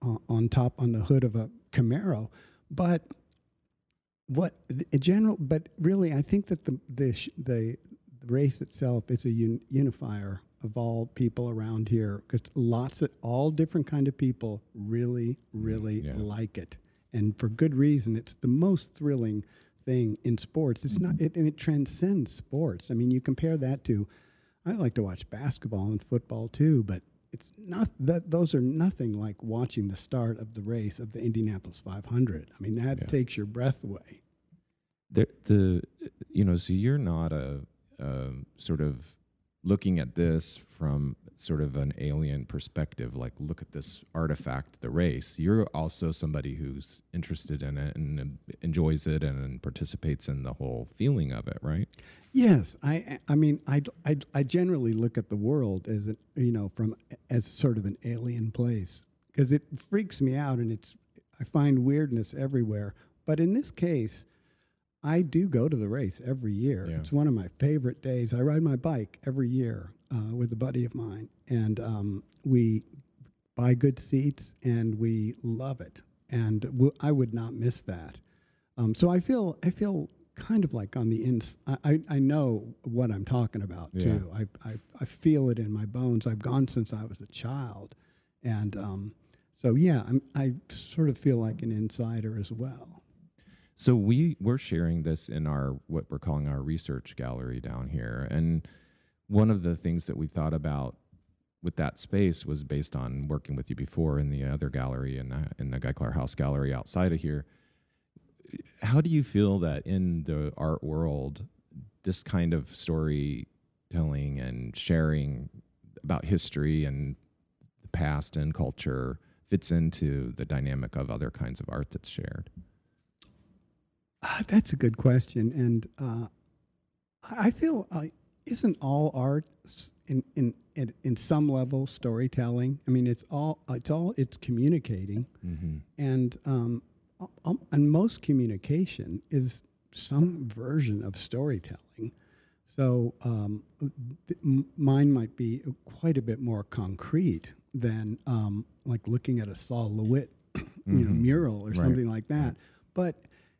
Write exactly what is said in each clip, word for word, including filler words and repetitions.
on, on top on the hood of a Camaro. But what in general, but really, I think that the the sh- the, the race itself is a un- unifier of all people around here, because lots of all different kind of people really, really yeah. like it, and for good reason. It's the most thrilling thing in sports. It's not, it, and it transcends sports. I mean, you compare that to, I like to watch basketball and football too, but it's not that those are nothing like watching the start of the race of the Indianapolis five hundred. I mean, that yeah. takes your breath away. The, the you know, so you're not a, a sort of looking at this from sort of an alien perspective, like look at this artifact, the race. You're also somebody who's interested in it and enjoys it and participates in the whole feeling of it, right? Yes, I. I mean, I, I, I generally look at the world as a, you know, from as sort of an alien place, because it freaks me out, and it's I find weirdness everywhere. But in this case, I do go to the race every year. Yeah. It's one of my favorite days. I ride my bike every year uh, with a buddy of mine, and um, we buy good seats, and we love it. And w- I would not miss that. Um, so I feel I feel kind of like on the ins. I, I know what I'm talking about yeah. too. I, I I feel it in my bones. I've gone since I was a child, and um, so yeah, I'm, I sort of feel like an insider as well. So we, we're sharing this in our, what we're calling our research gallery down here. And one of the things that we thought about with that space was based on working with you before in the other gallery, in the, in the Guy Clark House gallery outside of here. How do you feel that in the art world, this kind of storytelling and sharing about history and the past and culture fits into the dynamic of other kinds of art that's shared? Uh, that's a good question, and uh, I feel uh, isn't all art in, in in in some level storytelling? I mean, it's all it's all it's communicating, mm-hmm. and um, um, and most communication is some version of storytelling. So um, th- mine might be quite a bit more concrete than um, like looking at a Saul LeWitt, mm-hmm. you know, mural or right. something like that, right. but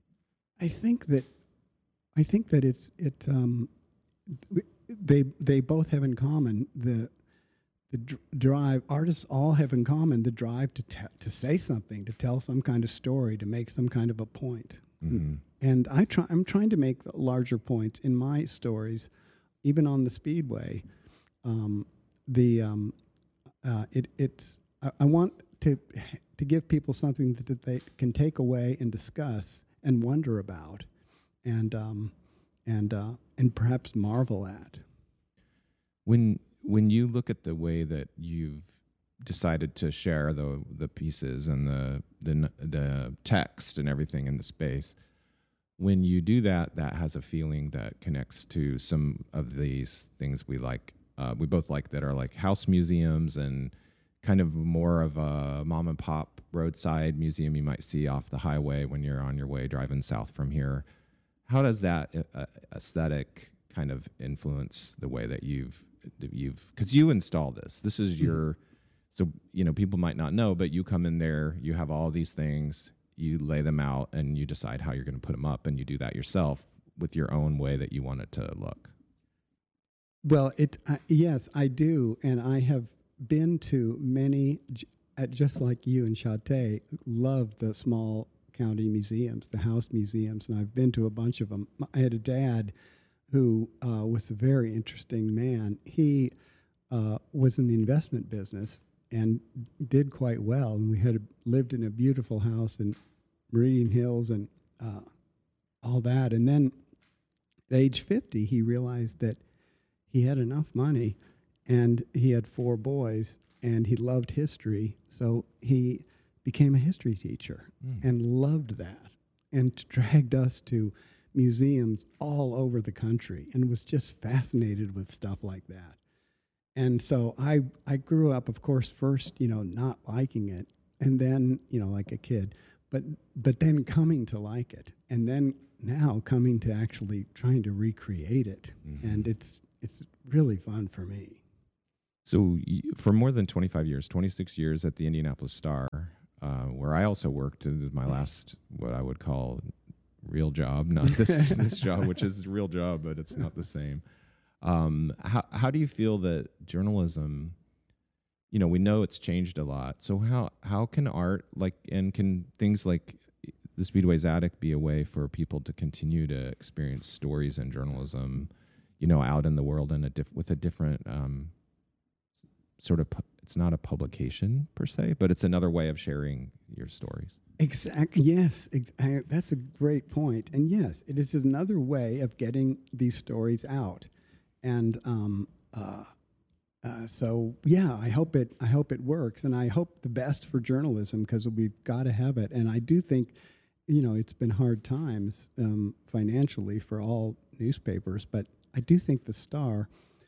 I think that I think that it's it um, they they both have in common the the dr- drive. Artists all have in common the drive to te- to say something, to tell some kind of story, to make some kind of a point. Mm-hmm. And, and I try I'm trying to make larger points in my stories, even on the Speedway. Um, the um, uh, it it's I, I want to to give people something that, that they can take away and discuss and wonder about, and um, and uh, and perhaps marvel at. When when you look at the way that you've decided to share the the pieces and the the the text and everything in the space, when you do that, that has a feeling that connects to some of these things we like. Uh, we both like that are like house museums and kind of more of a mom and pop roadside museum you might see off the highway when you're on your way driving south from here. How does that uh, aesthetic kind of influence the way that you've, that you've, because you install this. This is your, so, you know, people might not know, but you come in there, you have all these things, you lay them out, and you decide how you're going to put them up, and you do that yourself with your own way that you want it to look. Well, it uh, yes, I do, and I have been to many, uh, just like you and Chate, love the small county museums, the house museums, and I've been to a bunch of them. I had a dad who uh, was a very interesting man. He uh, was in the investment business and did quite well, and we had a, lived in a beautiful house in Meridian Hills and uh, all that. And then at age fifty, he realized that he had enough money, and he had four boys, and he loved history, so he became a history teacher mm. and loved that, and dragged us to museums all over the country and was just fascinated with stuff like that. And so I I grew up, of course, first, you know, not liking it, and then, you know, like a kid, but but then coming to like it, and then now coming to actually trying to recreate it, mm-hmm. and it's it's really fun for me. So for more than twenty-five years, twenty-six years at the Indianapolis Star, uh, where I also worked. This is my last, what I would call real job, not this this job, which is a real job, but it's not the same. Um, how how do you feel that journalism, you know, we know it's changed a lot. So how how can art, like, and can things like the Speedway's Attic be a way for people to continue to experience stories and journalism, you know, out in the world in a diff- with a different um, sort of, pu- it's not a publication per se, but it's another way of sharing your stories. Exactly. Yes, ex- I, that's a great point. And yes, it is another way of getting these stories out. And um, uh, uh, so, yeah, I hope it. I hope it works, and I hope the best for journalism, because we've got to have it. And I do think, you know, it's been hard times um, financially for all newspapers, but I do think the Star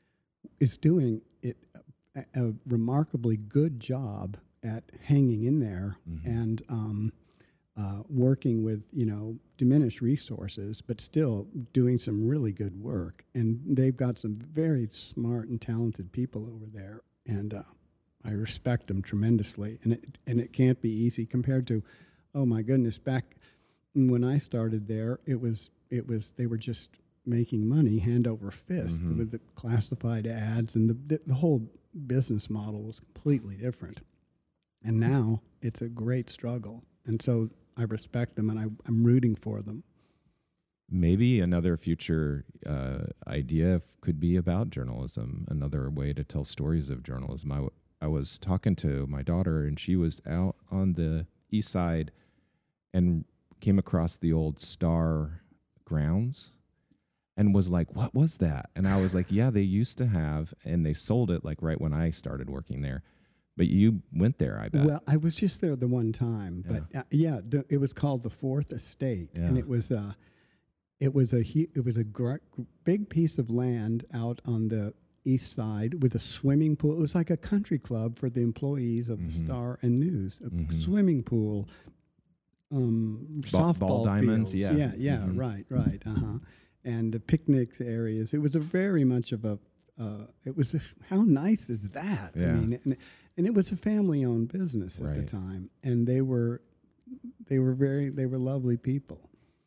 is doing it a, a remarkably good job at hanging in there Mm-hmm. and um, uh, working with, you know, diminished resources, but still doing some really good work. And they've got some very smart and talented people over there, and uh, I respect them tremendously. And it and it can't be easy compared to, oh my goodness, back when I started there, it was it was they were just making money hand over fist Mm-hmm. with the classified ads, and the, the the whole business model was completely different. And now it's a great struggle, and so I respect them, and I, I'm rooting for them. Maybe another future uh, idea f- could be about journalism, another way to tell stories of journalism. I, w- I was talking to my daughter, and she was out on the east side and came across the old Star grounds and was like, what was that? And I was like, yeah, they used to have, and they sold it like right when I started working there. But you went there, I bet. Well, I was just there the one time, but Yeah. uh, yeah, the, it was called the Fourth Estate, and Yeah. it was uh, it was a hu- it was a gr- big piece of land out on the east side with a swimming pool. It was like a country club for the employees of the Mhm. Star and News. A Mhm. swimming pool, um, Ball- softball ball diamonds, fields. yeah. yeah, yeah, Mhm. right, right, uh huh, and the picnics areas. It was a very much of a. Uh, it was a, how nice is that? Yeah. I mean, and, and it was a family-owned business at the Right. time, and they were they were very they were lovely people.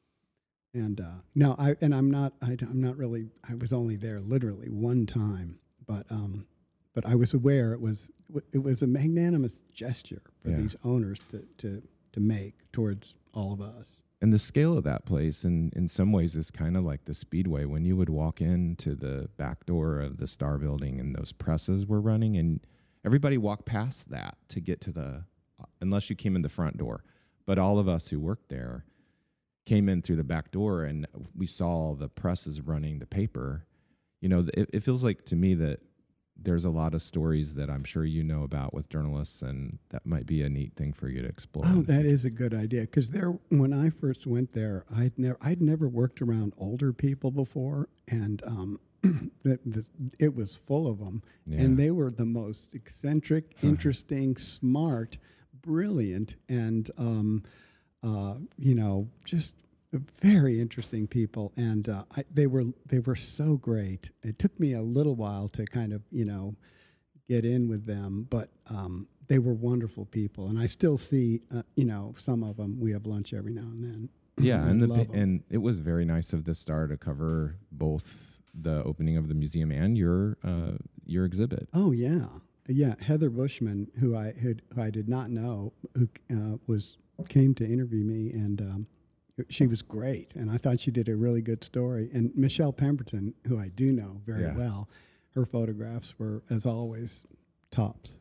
And uh, no, I and I'm not I, am not really I was only there literally one time, but um, but I was aware it was it was a magnanimous gesture for Yeah. these owners to, to to make towards all of us. And the scale of that place, in, in some ways, is kind of like the Speedway. When you would walk into the back door of the Star building and those presses were running, and everybody walked past that to get to the, unless you came in the front door. But all of us who worked there came in through the back door, and we saw the presses running the paper. You know, it, it feels like to me that there's a lot of stories that I'm sure you know about with journalists, and that might be a neat thing for you to explore. Oh, that is a good idea, because there, when I first went there, I'd never, I'd never worked around older people before, and um, the, the, it was full of them, Yeah. and they were the most eccentric, interesting, smart, brilliant, and um, uh, you know, just very interesting people, and uh, I, they were they were so great. It took me a little while to kind of, you know, get in with them, but um, they were wonderful people, and I still see, uh, you know, some of them. We have lunch every now and then. Yeah, I and the love pa- 'em. and it was very nice of the Star to cover both the opening of the museum and your uh, your exhibit. Oh yeah, yeah. Heather Bushman, who I who, who I did not know, who uh, was came to interview me, and um, she was great, and I thought she did a really good story. And Michelle Pemberton, who I do know very Yeah. well, her photographs were, as always, tops.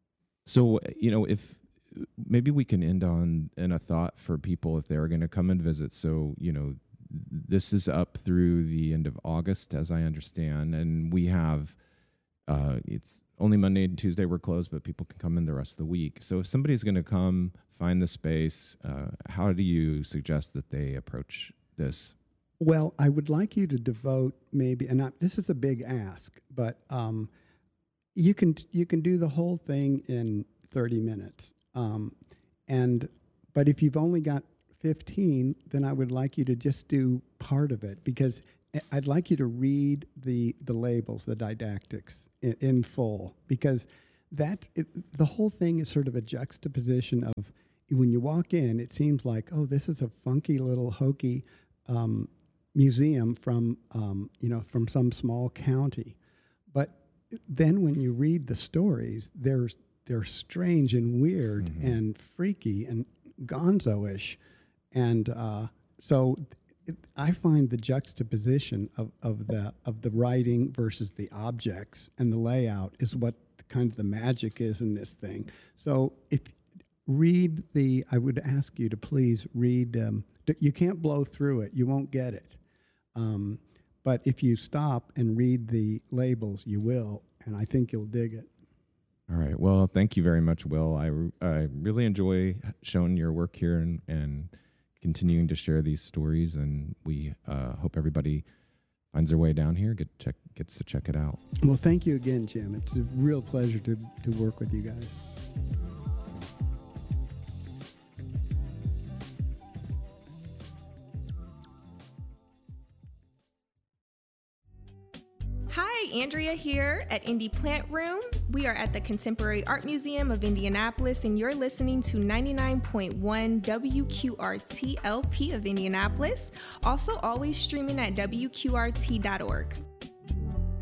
So you know, if maybe we can end on in a thought for people if they're going to come and visit. So you know, this is up through the end of August, as I understand, and we have uh, it's only Monday and Tuesday we're closed, but people can come in the rest of the week. So if somebody's going to come find the space, uh, how do you suggest that they approach this? Well, I would like you to devote maybe, and I, this is a big ask, but um, you can you can do the whole thing in thirty minutes. Um, and but if you've only got fifteen, then I would like you to just do part of it, because I'd like you to read the the labels, the didactics in, in full, because that it, the whole thing is sort of a juxtaposition of when you walk in, it seems like, oh, this is a funky little hokey um, museum from, um, you know, from some small county. But then when you read the stories, they're, they're strange and weird mm-hmm. and freaky and gonzo-ish. And uh, so it, I find the juxtaposition of, of, the, of the writing versus the objects and the layout is what kind of the magic is in this thing. So if read the, I would ask you to please read, um, you can't blow through it, you won't get it. Um, but if you stop and read the labels, you will, and I think you'll dig it. All right. Well, thank you very much, Will. I, I really enjoy showing your work here and, and continuing to share these stories, and we uh, hope everybody finds their way down here, get check, gets to check it out. Well, thank you again, Jim. It's a real pleasure to, to work with you guys. Hi, Andrea here at Indie Plant Room. We are at the Contemporary Art Museum of Indianapolis, and you're listening to ninety-nine point one W Q R T L P of Indianapolis. Also, always streaming at W Q R T dot org.